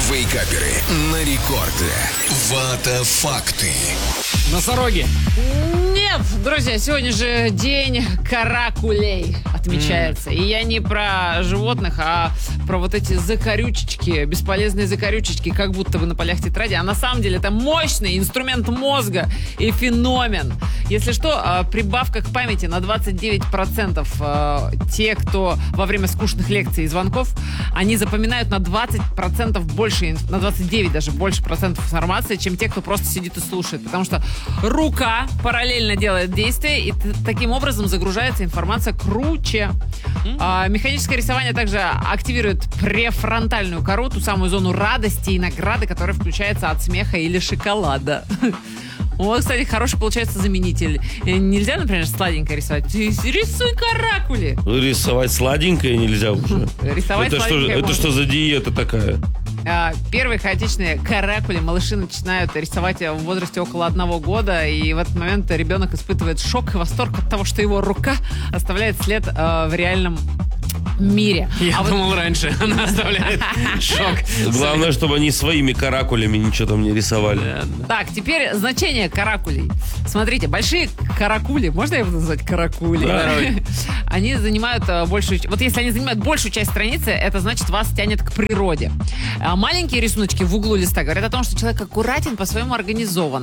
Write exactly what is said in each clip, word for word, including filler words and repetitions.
Вейкаперы на рекорде. Вата факты. Носороги. Нет, друзья, сегодня же день каракулей отмечается. Mm. И я не про животных, а про вот эти закорючечки, бесполезные закорючечки, как будто бы на полях тетради. А на самом деле это мощный инструмент мозга и феномен. Если что, прибавка к памяти на двадцать девять процентов. Те, кто во время скучных лекций и звонков, они запоминают на двадцать процентов больше, на двадцать девять даже больше процентов информации, чем те, кто просто сидит и слушает. Потому что рука параллельно делает действие, и таким образом загружается информация круче. Mm-hmm. А, механическое рисование также активирует префронтальную кору, ту самую зону радости и награды, которая включается от смеха или шоколада. Вот, кстати, хороший получается заменитель. Нельзя, например, сладенькое рисовать. Рисуй каракули. Рисовать сладенькое нельзя уже. Рисовать это что, это что за диета такая? Первые хаотичные каракули малыши начинают рисовать в возрасте около одного года, и в этот момент ребенок испытывает шок и восторг от того, что его рука оставляет след э, в реальном мире. Я а думал, вот... раньше она оставляет шок. Главное, чтобы они своими каракулями ничего там не рисовали. Так, теперь значение каракулей. Смотрите, большие каракули, можно я буду называть каракули? Да. Они занимают большую... Вот если они занимают большую часть страницы, это значит, вас тянет к природе. А маленькие рисуночки в углу листа говорят о том, что человек аккуратен, по-своему организован.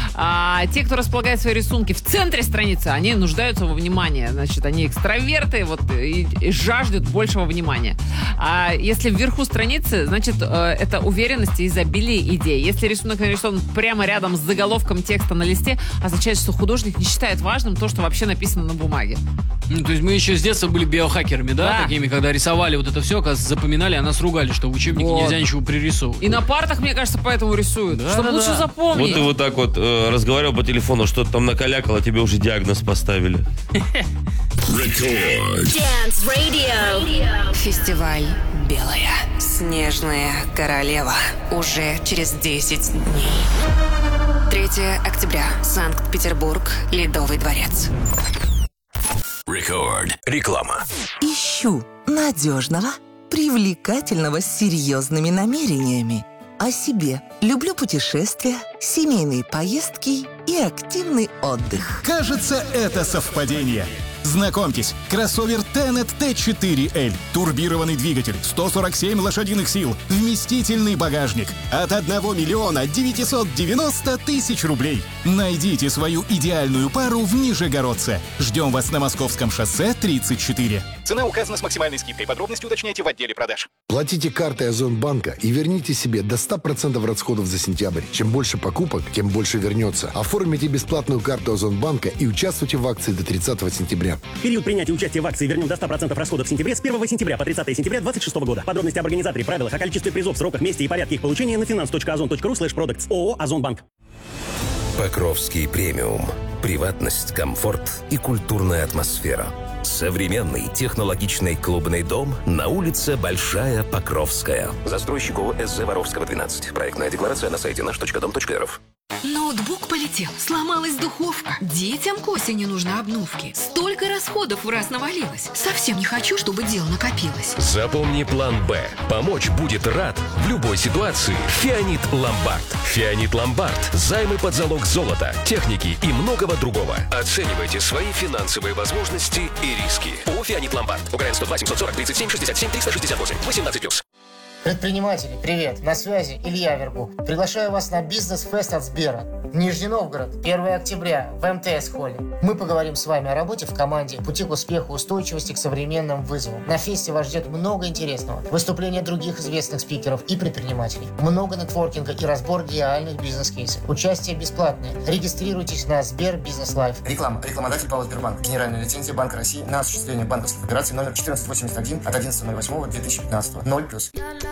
А те, кто располагает свои рисунки в центре страницы, они нуждаются во внимании. Значит, они экстраверты вот, и, и жаждут большего внимания. А если вверху страницы, значит, э, это уверенность и изобилие идей. Если рисунок нарисован прямо рядом с заголовком текста на листе, означает, что художник не считает важным то, что вообще написано на бумаге. Ну, то есть мы еще с детства были биохакерами, да? Да. Такими, когда рисовали вот это все, оказывается, запоминали, а нас ругали, что в учебнике Вот. нельзя ничего пририсовывать. И на партах, мне кажется, поэтому рисуют. Да, чтобы да, лучше да. запомнить. Вот ты вот так вот э, разговаривал по телефону, что-то там накалякало, тебе уже диагноз поставили. Рекорд. Dance Radio. Фестиваль «Белая снежная королева» уже через десять дней. третьего октября. Санкт-Петербург. Ледовый дворец. Рекорд. Реклама. Ищу надежного, привлекательного с серьезными намерениями. О себе. Люблю путешествия, семейные поездки и активный отдых. Кажется, это совпадение. Знакомьтесь, кроссовер Tenet ти четыре эль. Турбированный двигатель, сто сорок семь лошадиных сил, вместительный багажник. От одного миллиона девятьсот девяносто тысяч рублей. Найдите свою идеальную пару в Нижегородце. Ждем вас на Московском шоссе тридцать четыре. Цена указана с максимальной скидкой. Подробности уточняйте в отделе продаж. Платите картой Озонбанка и верните себе до ста процентов расходов за сентябрь. Чем больше покупок, тем больше вернется. Оформите бесплатную карту Озонбанка и участвуйте в акции до тридцатого сентября. Период принятия участия в акции «Вернем до ста процентов расходов в сентябре» с первого сентября по тридцатого сентября две тысячи двадцать шестого года. Подробности об организаторе, правилах, о количестве призов, сроках, месте и порядке их получения на finance точка озон точка ру слэш продактс. ООО «Озонбанк». Покровский премиум. Приватность, комфорт и культурная атмосфера. Современный технологичный клубный дом на улице Большая Покровская. Застройщик ООО СЗ Воровского двенадцать. Проектная декларация на сайте наш точка дом точка рф. Ноутбук полетел, сломалась духовка. Детям к осени нужны обновки. Столько расходов в раз навалилось. Совсем не хочу, чтобы дел накопилось. Запомни план «Б». Помочь будет рад в любой ситуации Фианит Ломбард. Фианит Ломбард. Займы под залог золота, техники и многого другого. Оценивайте свои финансовые возможности и риски. ООО «Фианит Ломбард». УГРН сто два семьсот сорок тридцать семь шестьдесят семь триста шестьдесят восемь. восемнадцать плюс. Предприниматели, привет! На связи Илья Вербух. Приглашаю вас на бизнес-фест от Сбера. Нижний Новгород, первого октября, в эм тэ эс-холле. Мы поговорим с вами о работе в команде, пути к успеху, устойчивости к современным вызовам. На фесте вас ждет много интересного. Выступления других известных спикеров и предпринимателей. Много нетворкинга и разбор реальных бизнес-кейсов. Участие бесплатное. Регистрируйтесь на Сбер Бизнес Лайф. Реклама. Рекламодатель ПАО «Сбербанк». Генеральная лицензия Банка России на осуществление банковских операций номер четырнадцать восемьдесят один от одиннадцатого ноль восьмого две тысячи пятнадцатого. ноль плюс.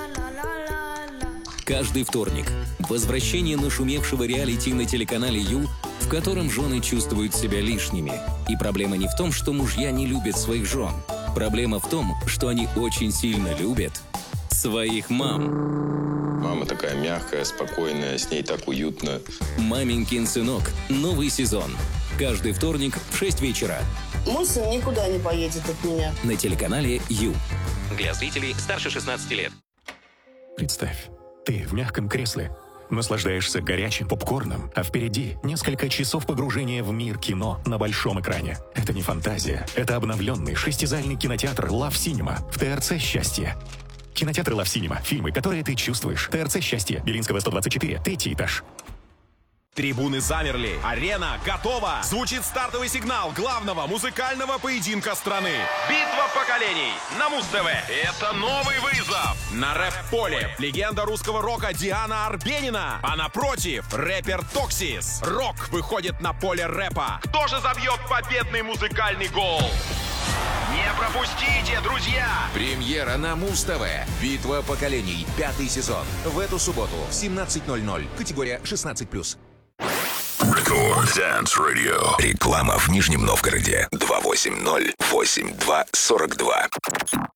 Каждый вторник возвращение нашумевшего реалити на телеканале Ю, в котором жены чувствуют себя лишними. И проблема не в том, что мужья не любят своих жен. Проблема в том, что они очень сильно любят своих мам. Мама такая мягкая, спокойная, с ней так уютно. «Маменькин сынок». Новый сезон. Каждый вторник в шесть вечера. Мой сын никуда не поедет от меня. На телеканале Ю. Для зрителей старше шестнадцати лет. Представь, Ты в мягком кресле, наслаждаешься горячим попкорном, а впереди несколько часов погружения в мир кино на большом экране. Это не фантазия, это обновленный шестизальный кинотеатр Love Cinema в ТРЦ «Счастье». Кинотеатр Love Cinema. Фильмы, которые ты чувствуешь. ТРЦ «Счастье». Белинского, сто двадцать четыре. Третий этаж. Трибуны замерли. Арена готова. Звучит стартовый сигнал главного музыкального поединка страны. Битва поколений на Муз-ТВ. Это новый вызов. На рэп-поле легенда русского рока Диана Арбенина. А напротив рэпер Токсис. Рок выходит на поле рэпа. Кто же забьет победный музыкальный гол? Не пропустите, друзья! Премьера на Муз-ТВ. Битва поколений. Пятый сезон. В эту субботу в семнадцать ноль ноль. Категория шестнадцать плюс. Record Dance Radio. Реклама в Нижнем Новгороде. два восемь ноль восемь два сорок два.